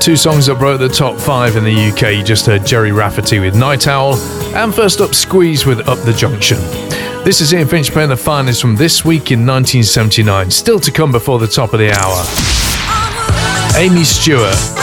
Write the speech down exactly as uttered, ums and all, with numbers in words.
Two songs that broke the top five in the U K. You just heard Gerry Rafferty with Night Owl, and first up Squeeze with Up the Junction. This is Ian Finch playing the finest from this week in nineteen seventy-nine. Still to come before the top of the hour. Amy Stewart,